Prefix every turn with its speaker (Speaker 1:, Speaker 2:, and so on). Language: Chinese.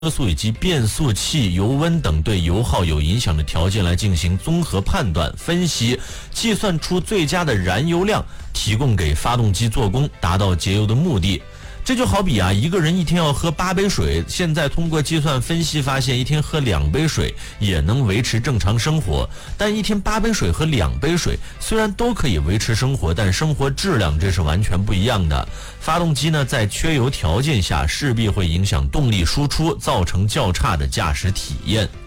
Speaker 1: 车速以及变速器、油温等对油耗有影响的条件来进行综合判断、分析，计算出最佳的燃油量，提供给发动机做工，达到节油的目的。这就好比一个人一天要喝8杯水，现在通过计算分析发现，一天喝2杯水也能维持正常生活。但一天8杯水和2杯水虽然都可以维持生活，但生活质量这是完全不一样的。发动机呢，在缺油条件下势必会影响动力输出，造成较差的驾驶体验。